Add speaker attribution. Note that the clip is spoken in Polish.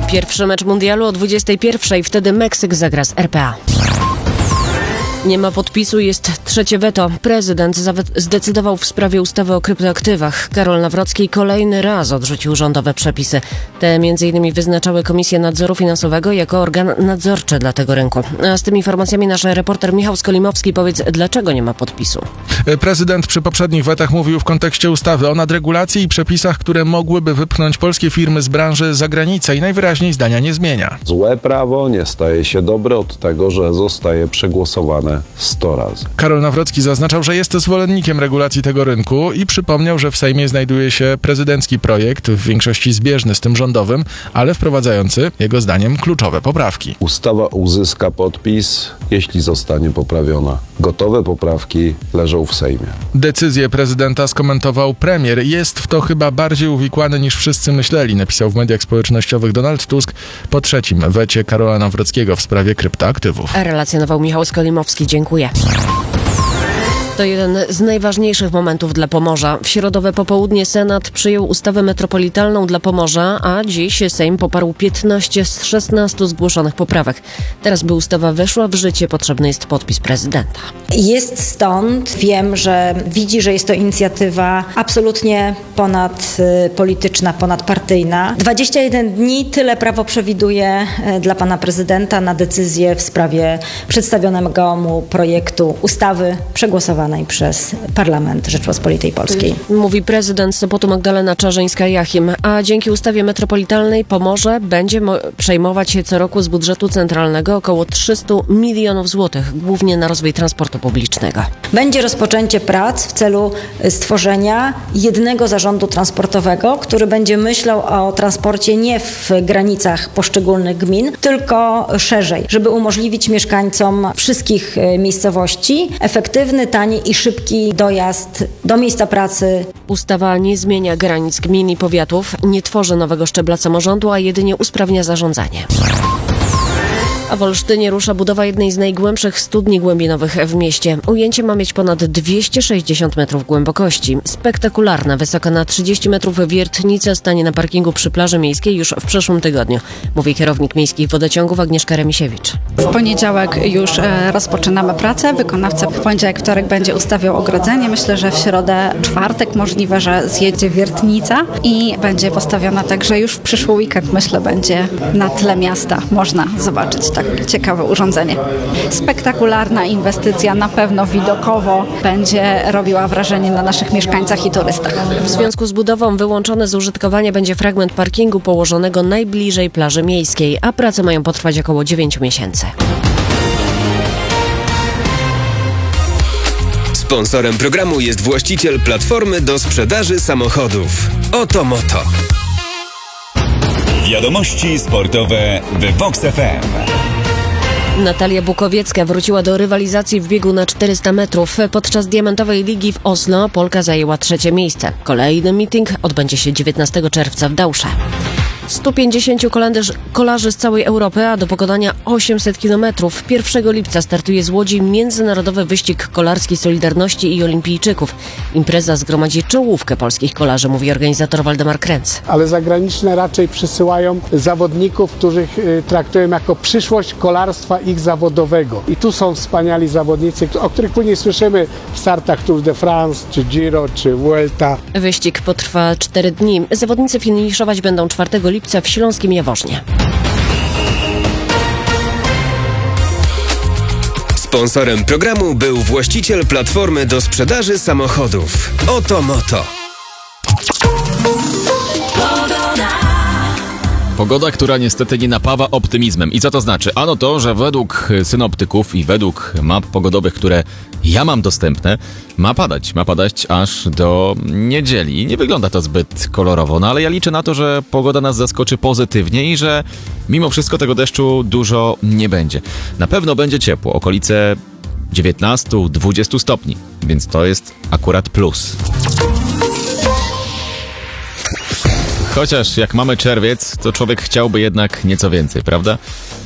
Speaker 1: Pierwszy mecz mundialu o 21:00. Wtedy Meksyk zagra z RPA. Nie ma podpisu, jest trzecie weto. Prezydent zdecydował w sprawie ustawy o kryptoaktywach. Karol Nawrocki kolejny raz odrzucił rządowe przepisy. Te m.in. wyznaczały Komisję Nadzoru Finansowego jako organ nadzorczy dla tego rynku. A z tymi informacjami nasz reporter Michał Skolimowski. Powiedz, dlaczego nie ma podpisu?
Speaker 2: Prezydent przy poprzednich wetach mówił w kontekście ustawy o nadregulacji i przepisach, które mogłyby wypchnąć polskie firmy z branży za granicę i najwyraźniej zdania nie zmienia.
Speaker 3: Złe prawo nie staje się dobre od tego, że zostaje przegłosowane 100 razy.
Speaker 2: Karol Nawrocki zaznaczał, że jest zwolennikiem regulacji tego rynku i przypomniał, że w Sejmie znajduje się prezydencki projekt, w większości zbieżny z tym rządowym, ale wprowadzający, jego zdaniem, kluczowe poprawki.
Speaker 3: Ustawa uzyska podpis, jeśli zostanie poprawiona. Gotowe poprawki leżą w Sejmie.
Speaker 2: Decyzję prezydenta skomentował premier. Jest w to chyba bardziej uwikłany niż wszyscy myśleli, napisał w mediach społecznościowych Donald Tusk po trzecim wecie Karola Nawrockiego w sprawie kryptoaktywów.
Speaker 1: Relacjonował Michał Skolimowski. Dziękuję. To jeden z najważniejszych momentów dla Pomorza. W środowe popołudnie Senat przyjął ustawę metropolitalną dla Pomorza, a dziś Sejm poparł 15 z 16 zgłoszonych poprawek. Teraz, by ustawa weszła w życie, potrzebny jest podpis prezydenta.
Speaker 4: Jest stąd. Wiem, że widzi, że jest to inicjatywa absolutnie ponadpolityczna, ponadpartyjna. 21 dni, tyle prawo przewiduje dla pana prezydenta na decyzję w sprawie przedstawionego mu projektu ustawy przegłosowanej przez Parlament Rzeczypospolitej Polskiej.
Speaker 1: Mówi prezydent Sopotu Magdalena Czarzyńska-Jachim, a dzięki ustawie metropolitalnej Pomorze będzie przejmować się co roku z budżetu centralnego około 300 milionów złotych, głównie na rozwój transportu publicznego.
Speaker 4: Będzie rozpoczęcie prac w celu stworzenia jednego zarządu transportowego, który będzie myślał o transporcie nie w granicach poszczególnych gmin, tylko szerzej, żeby umożliwić mieszkańcom wszystkich miejscowości efektywny, tani i szybki dojazd do miejsca pracy.
Speaker 1: Ustawa nie zmienia granic gmin i powiatów, nie tworzy nowego szczebla samorządu, a jedynie usprawnia zarządzanie. A w Olsztynie rusza budowa jednej z najgłębszych studni głębinowych w mieście. Ujęcie ma mieć ponad 260 metrów głębokości. Spektakularna, wysoka na 30 metrów wiertnica stanie na parkingu przy plaży miejskiej już w przyszłym tygodniu, mówi kierownik miejskich wodociągów Agnieszka Remisiewicz.
Speaker 5: W poniedziałek już rozpoczynamy pracę. Wykonawca w poniedziałek, wtorek będzie ustawiał ogrodzenie. Myślę, że w środę, czwartek możliwe, że zjedzie wiertnica i będzie postawiona także już w przyszły weekend. Myślę, będzie na tle miasta można zobaczyć tak ciekawe urządzenie. Spektakularna inwestycja, na pewno widokowo będzie robiła wrażenie na naszych mieszkańcach i turystach.
Speaker 1: W związku z budową wyłączony z użytkowania będzie fragment parkingu położonego najbliżej plaży miejskiej, a prace mają potrwać około 9 miesięcy.
Speaker 6: Sponsorem programu jest właściciel platformy do sprzedaży samochodów Oto Moto.
Speaker 7: Wiadomości sportowe w Vox FM.
Speaker 1: Natalia Bukowiecka wróciła do rywalizacji w biegu na 400 metrów. Podczas diamentowej ligi w Oslo Polka zajęła trzecie miejsce. Kolejny meeting odbędzie się 19 czerwca w Dausze. 150 kolarzy z całej Europy, a do pokonania 800 kilometrów. 1 lipca startuje z Łodzi międzynarodowy wyścig kolarski Solidarności i olimpijczyków. Impreza zgromadzi czołówkę polskich kolarzy, mówi organizator Waldemar Kręc.
Speaker 8: Ale zagraniczne raczej przysyłają zawodników, których traktują jako przyszłość kolarstwa ich zawodowego. I tu są wspaniali zawodnicy, o których później słyszymy w startach Tour de France, czy Giro, czy Vuelta.
Speaker 1: Wyścig potrwa 4 dni. Zawodnicy finiszować będą 4 lipca w Śląskim Jaworznie.
Speaker 6: Sponsorem programu był właściciel platformy do sprzedaży samochodów Oto Moto.
Speaker 9: Pogoda, która niestety nie napawa optymizmem. I co to znaczy? Ano to, że według synoptyków i według map pogodowych, które ja mam dostępne, ma padać aż do niedzieli. Nie wygląda to zbyt kolorowo, no ale ja liczę na to, że pogoda nas zaskoczy pozytywnie i że mimo wszystko tego deszczu dużo nie będzie. Na pewno będzie ciepło, okolice 19-20 stopni, więc to jest akurat plus. Chociaż jak mamy czerwiec, to człowiek chciałby jednak nieco więcej, prawda?